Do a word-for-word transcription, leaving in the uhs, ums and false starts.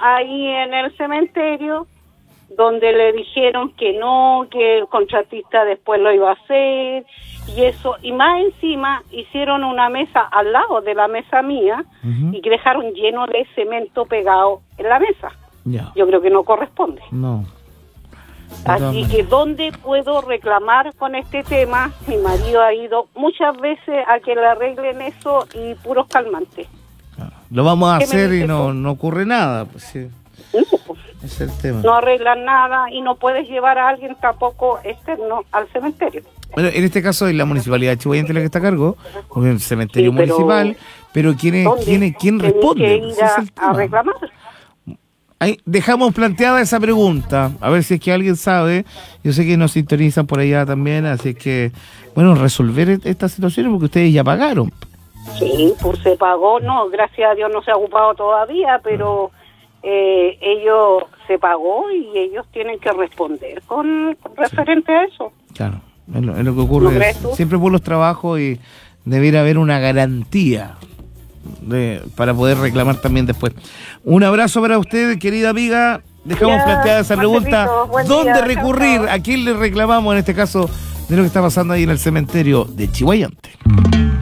ahí en el cementerio, donde le dijeron que no, que el contratista después lo iba a hacer, y eso, y más encima hicieron una mesa al lado de la mesa mía, uh-huh. y que dejaron lleno de cemento pegado en la mesa. Yeah. Yo creo que no corresponde. No. Así que, ¿dónde puedo reclamar con este tema? Mi marido ha ido muchas veces a que le arreglen eso y puros calmantes. Claro. Lo vamos a hacer y no, no ocurre nada, pues sí. No, pues, es el tema. No arreglan nada y no puedes llevar a alguien tampoco externo al cementerio. Bueno, en este caso es la Municipalidad de Chubaiante la que está a cargo, porque es el cementerio sí, pero municipal, pero ¿quién, es, ¿quién, es, quién responde? Que ir a, es a reclamar. Ahí dejamos planteada esa pregunta, a ver si es que alguien sabe. Yo sé que nos sintonizan por allá también, así que, bueno, resolver esta situación porque ustedes ya pagaron. Sí, pues se pagó, no, gracias a Dios no se ha ocupado todavía, pero eh, ellos se pagó y ellos tienen que responder con, con referente sí. a eso. Claro, es lo, es lo que ocurre ¿No siempre por los trabajos y debiera haber una garantía de, para poder reclamar también después. Un abrazo para usted, querida amiga. Dejamos ya, planteada esa pregunta. ¿Dónde día, recurrir? Chao, chao. ¿A quién le reclamamos en este caso de lo que está pasando ahí en el cementerio de Chubaiante?